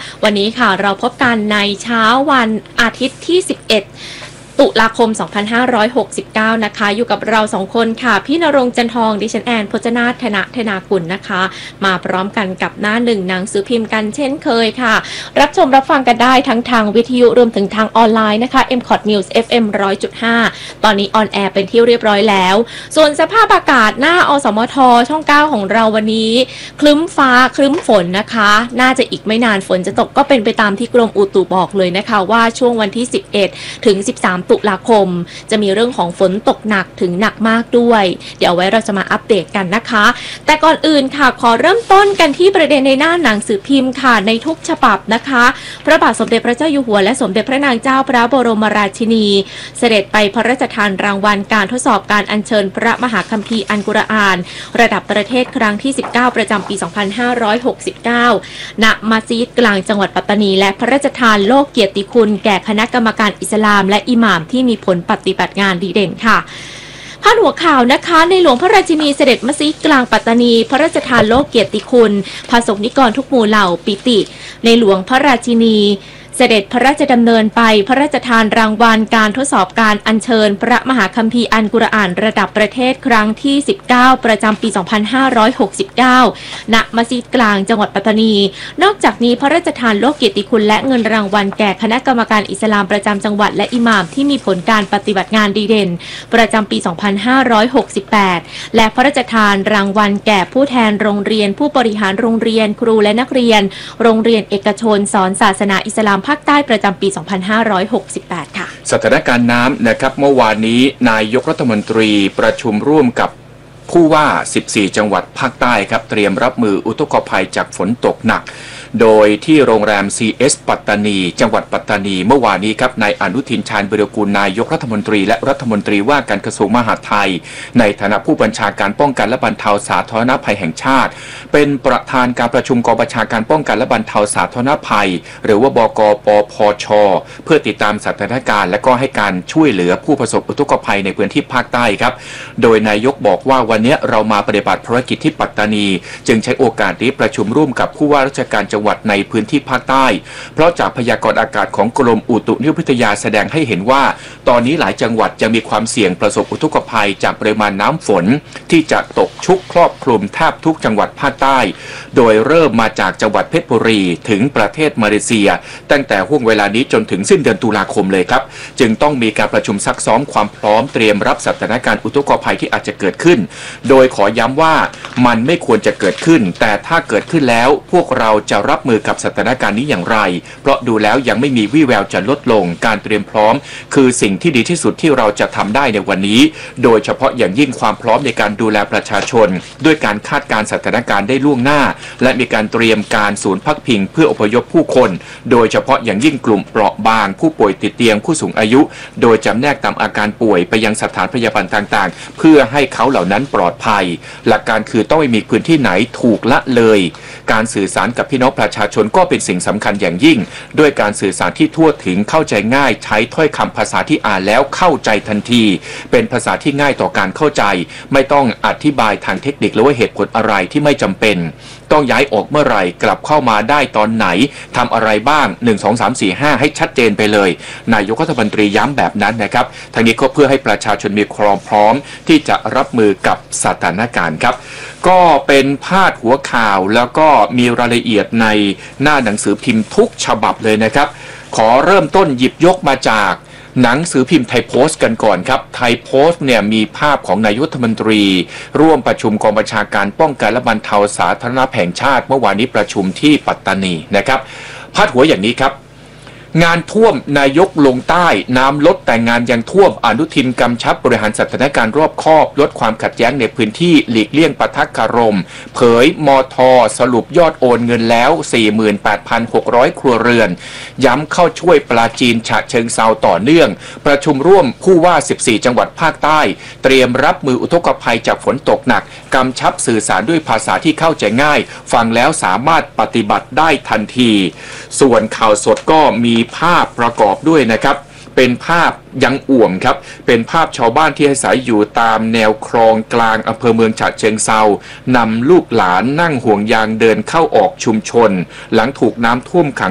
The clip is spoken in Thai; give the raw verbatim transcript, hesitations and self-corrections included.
วันนี้ค่ะเราพบกันในเช้าวันอาทิตย์ที่สิบเอ็ดตุลาคมสองพันห้าร้อยหกสิบเก้านะคะอยู่กับเราสองคนค่ะพี่ณรงค์จันทองดิฉันแอนพจนาถธนะธนากุลนะคะมาพร้อมกันกับหน้าหนึ่งหนังสือพิมพ์กันเช่นเคยค่ะรับชมรับฟังกันได้ทั้งทางวิทยุรวมถึงทางออนไลน์นะคะ เอ็ม คอท News เอฟ เอ็ม หนึ่งร้อยจุดห้า ตอนนี้ออนแอร์เป็นที่เรียบร้อยแล้วส่วนสภาพอากาศหน้าอสมทช่องเก้าของเราวันนี้ครึ้มฟ้าครึ้มฝนนะคะน่าจะอีกไม่นานฝนจะตกก็เป็นไปตามที่กรมอุตุบอกเลยนะคะว่าช่วงวันที่สิบเอ็ดถึงสิบสามตุลาคมจะมีเรื่องของฝนตกหนักถึงหนักมากด้วยเดี๋ยวไว้เราจะมาอัปเดตกันนะคะแต่ก่อนอื่นค่ะขอเริ่มต้นกันที่ประเด็นในหน้าหนังสือพิมพ์ค่ะในทุกฉบับนะคะพระบาทสมเด็จพระเจ้าอยู่หัวและสมเด็จพระนางเจ้าพระบรมราชินีเสด็จไปพระราชทานรางวัลการทดสอบการอัญเชิญพระมหาคัมภีร์อัลกุรอานระดับประเทศครั้งที่สิบเก้าประจำปีสองพันห้าร้อยหกสิบเก้าณมัสยิดกลางจังหวัดปัตตานีและพระราชทานโลกเกียรติคุณแก่คณะกรรมการอิสลามและอิหม่ามที่มีผลปฏิบัติงานดีเด่นค่ะพาดหัวข่าวนะคะในหลวงพระราชินีเสด็จมัสยิดกลางปัตตานีพระราชทานโลกเกียรติคุณพระสงฆ์นิกรทุกหมู่เหล่าปิติในหลวงพระราชินีเสด็จพระราชดำเนินไปพระราชทานรางวัลการทดสอบการอัญเชิญพระมหาคัมภีร์อัลกุรอานระดับประเทศครั้งที่สิบเก้าประจำปีสองพันห้าร้อยหกสิบเก้าณมัสยิดกลางจังหวัดปัตตานีนอกจากนี้พระราชทานโลกเกียรติคุณและเงินรางวัลแก่คณะกรรมการอิสลามประจำจังหวัดและอิหม่ามที่มีผลการปฏิบัติงานดีเด่นประจำปีสองพันห้าร้อยหกสิบแปดและพระราชทานรางวัลแก่ผู้แทนโรงเรียนผู้บริหารโรงเรียนครูและนักเรียนโรงเรียนเอกชนสอนศาสนาอิสลามภาคใต้ประจำปีสองพันห้าร้อยหกสิบแปดค่ะสถานการณ์น้ำนะครับเมื่อวานนี้นายกรัฐมนตรีประชุมร่วมกับผู้ว่าสิบสี่จังหวัดภาคใต้ครับเตรียมรับมืออุทกภัยจากฝนตกหนักโดยที่โรงแรม ซี เอส ปัตตานีจังหวัดปัตตานีเมื่อวานนี้ครับนายอนุทินชาญวิรากูลนายกรัฐมนตรีและรัฐมนตรีว่าการกระทรวงมหาดไทยในฐานะผู้บัญชาการป้องกันและบรรเทาสาธารณภัยแห่งชาติเป็นประธานการประชุมกองบัญชาการป้องกันและบรรเทาสาธารณภัยหรือว่าบกปพชเพื่อติดตามสถานการณ์และก็ให้การช่วยเหลือผู้ประสบอุทกภัยในพื้นที่ภาคใต้ครับโดยนายกบอกว่าวันนี้เรามาปฏิบัติภารกิจที่ปัตตานีจึงใช้โอกาสนี้ประชุมร่วมกับผู้ว่าราชการจังหวัดในพื้นที่ภาคใต้เพราะจากพยากรณ์อากาศของกรมอุตุนิยมวิทยาแสดงให้เห็นว่าตอนนี้หลายจังหวัดจะมีความเสี่ยงประสบอุทกภัยจากปริมาณน้ำฝนที่จะตกชุกครอบคลุมแทบทุกจังหวัดภาคใต้โดยเริ่มมาจากจังหวัดเพชรบุรีถึงประเทศมาเลเซียตั้งแต่ห่วงเวลานี้จนถึงสิ้นเดือนตุลาคมเลยครับจึงต้องมีการประชุมซักซ้อมความพร้อมเตรียมรับสถานการณ์อุทกภัยที่อาจจะเกิดขึ้นโดยขอย้ำว่ามันไม่ควรจะเกิดขึ้นแต่ถ้าเกิดขึ้นแล้วพวกเราจะรับมือกับสถานการณ์นี้อย่างไรเพราะดูแล้วยังไม่มีวี่แววจะลดลงการเตรียมพร้อมคือสิ่งที่ดีที่สุดที่เราจะทำได้ในวันนี้โดยเฉพาะอย่างยิ่งความพร้อมในการดูแลประชาชนด้วยการคาดการณ์สถานการณ์ได้ล่วงหน้าและมีการเตรียมการศูนย์พักพิงเพื่ออพยพผู้คนโดยเฉพาะอย่างยิ่งกลุ่มเปราะบางผู้ป่วยติดเตียงผู้สูงอายุโดยจำแนกตามอาการป่วยไปยังสถานพยาบาลต่างๆเพื่อให้เขาเหล่านั้นปลอดภัยหลักการคือต้องไม่มีพื้นที่ไหนถูกละเลยการสื่อสารกับพี่น้องประชาชนก็เป็นสิ่งสำคัญอย่างยิ่งด้วยการสื่อสารที่ทั่วถึงเข้าใจง่ายใช้ถ้อยคำภาษาที่อ่านแล้วเข้าใจทันทีเป็นภาษาที่ง่ายต่อการเข้าใจไม่ต้องอธิบายทางเทคนิคหรือว่าเหตุผลอะไรที่ไม่จำเป็นต้องย้ายออกเมื่อไหร่กลับเข้ามาได้ตอนไหนทำอะไรบ้างหนึ่ง สอง สาม สี่ ห้าให้ชัดเจนไปเลยนายกรัฐมนตรีย้ำแบบนั้นนะครับทางนี้ก็เพื่อให้ประชาชนมีความพร้อมที่จะรับมือกับสถานการณ์ครับก็เป็นพาดหัวข่าวแล้วก็มีรายละเอียดในหน้าหนังสือพิมพ์ทุกฉบับเลยนะครับขอเริ่มต้นหยิบยกมาจากหนังสือพิมพ์ไทยโพสต์กันก่อนครับไทยโพสต์เนี่ยมีภาพของนายกรัฐมนตรีร่วมประชุมกองบัญชาการป้องกันและบรรเทาสาธารณภัยแห่งชาติเมื่อวานนี้ประชุมที่ปัตตานีนะครับพาดหัวอย่างนี้ครับงานท่วมนายกลงใต้น้ำลดแต่งานยังท่วมอนุทินกำชับบริหารสถานการณ์รอบคอบลดความขัดแย้งในพื้นที่หลีกเลี่ยงปะทะคารมเผยมท.สรุปยอดโอนเงินแล้ว สี่หมื่นแปดพันหกร้อย ครัวเรือนย้ำเข้าช่วยปราจีนฉะเชิงเทราต่อเนื่องประชุมร่วมผู้ว่าสิบสี่จังหวัดภาคใต้เตรียมรับมืออุทกภัยจากฝนตกหนักกำชับสื่อสารด้วยภาษาที่เข้าใจง่ายฟังแล้วสามารถปฏิบัติได้ทันทีส่วนข่าวสดก็มีภาพประกอบด้วยนะครับเป็นภาพยังอ่วมครับเป็นภาพชาวบ้านที่อาศัยอยู่ตามแนวคลองกลางอำเภอเมืองฉะเชิงเทรานำลูกหลานนั่งห่วงยางเดินเข้าออกชุมชนหลังถูกน้ำท่วมขัง